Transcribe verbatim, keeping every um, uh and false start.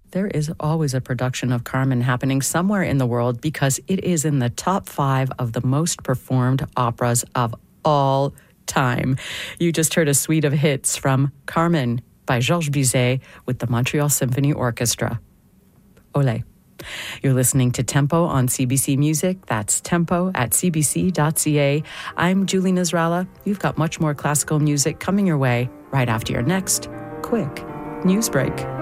There is always a production of Carmen happening somewhere in the world because it is in the top five of the most performed operas of all time. You just heard a suite of hits from Carmen by Georges Bizet with the Montreal Symphony Orchestra. Olé. You're listening to Tempo on C B C Music. That's tempo at c b c dot c a. I'm Julie Nasrallah. You've got much more classical music coming your way right after your next quick news break.